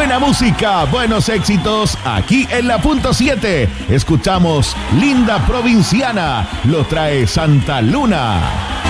Buena música, buenos éxitos, aquí en la punto 7. Escuchamos Linda Provinciana, lo trae Santa Luna.